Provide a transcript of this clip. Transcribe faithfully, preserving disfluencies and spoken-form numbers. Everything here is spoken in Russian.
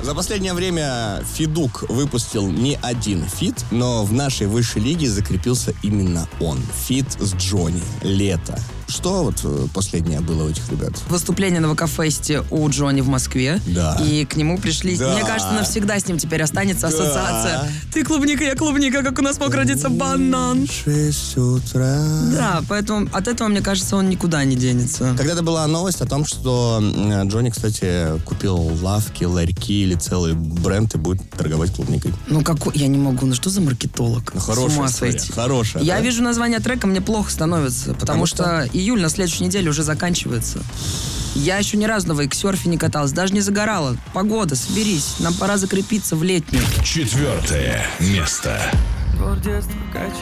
За последнее время Федук выпустил не один фит, но в нашей высшей лиге закрепился именно он. Фит с Джонни. Лето. Что вот последнее было у этих ребят? Выступление на ВК-фесте у Джонни в Москве. Да. И к нему пришли... Да. Мне кажется, навсегда с ним теперь останется Да. ассоциация. Ты клубника, я клубника, как у нас мог родиться банан. шесть утра. Да, поэтому от этого, мне кажется, он никуда не денется. Когда-то была новость о том, что Джонни, кстати, купил лавки, ларьки или целый бренд и будет торговать клубникой. Ну, какой... Я не могу. Ну, что за маркетолог? Ну, хорошая С ума история. сойти. Хорошая. Я да? вижу название трека, мне плохо становится, потому, Потому что... что? июль на следующей неделе уже заканчивается. Я еще ни разу на вейксерфе не каталась, даже не загорала. Погода, соберись, нам пора закрепиться в летнюю. Четвертое место.